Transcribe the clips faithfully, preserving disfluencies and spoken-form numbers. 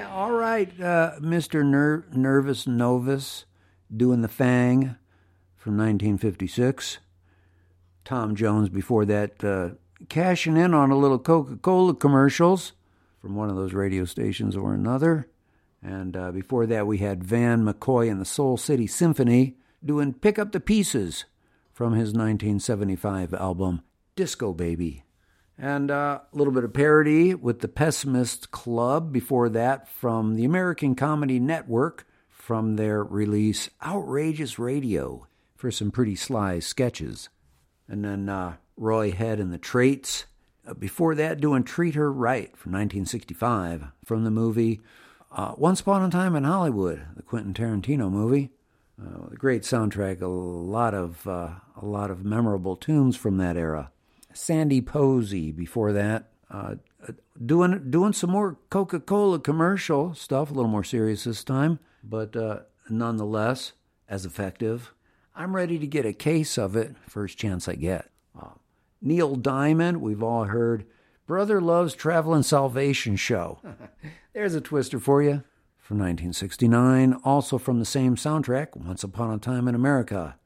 Yeah, all right, uh, Mister Ner- Nervous Novus, doing the Fang from nineteen fifty-six. Tom Jones before that, uh, cashing in on a little Coca-Cola commercials from one of those radio stations or another. And uh, before that, we had Van McCoy and the Soul City Symphony doing Pick Up the Pieces from his nineteen seventy-five album, Disco Baby. And uh, a little bit of parody with the Pessimist Club before that from the American Comedy Network from their release Outrageous Radio for some pretty sly sketches. And then uh, Roy Head and the Traits. Uh, before that, doing Treat Her Right from nineteen sixty-five from the movie uh, Once Upon a Time in Hollywood, the Quentin Tarantino movie. Uh, a great soundtrack, a lot of uh, a lot of memorable tunes from that era. Sandy Posey before that, uh, doing doing some more Coca-Cola commercial stuff, a little more serious this time, but uh, nonetheless as effective. I'm ready to get a case of it first chance I get. Uh, Neil Diamond, we've all heard Brother Love's Traveling Salvation Show. There's a twister for you. From nineteen sixty-nine, also from the same soundtrack, Once Upon a Time in America.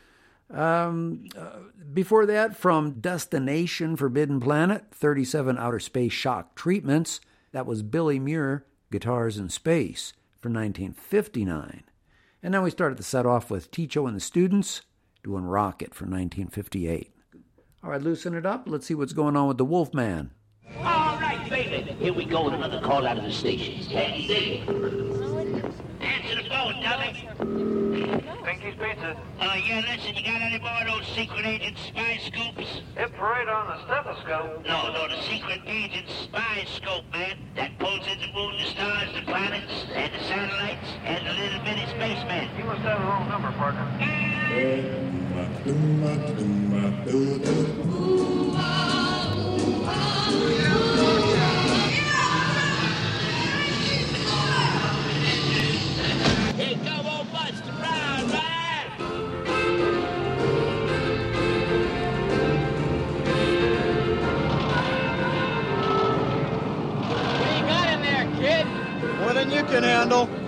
Um, uh, before that, from Destination Forbidden Planet, thirty-seven Outer Space Shock Treatments, that was Billy Muir, Guitars in Space, from nineteen fifty-nine. And then we started the set off with Ticho and the Students, doing Rocket from nineteen fifty-eight. All right, loosen it up. Let's see what's going on with the Wolfman. All right, baby. Here we go with another call out of the station. Hey, dig it. Answer the phone, dummy. Pinky's Pizza. Uh, yeah, listen, you got any more of those secret agent spy scopes? It's right on the stethoscope. No, no, the secret agent spy scope, man. That pulls in the moon, the stars, the planets, and the satellites, and the little bitty spaceman. You must have the wrong number, partner. Here come old Buster Brown, right? What do you got in there, kid? More than you can handle.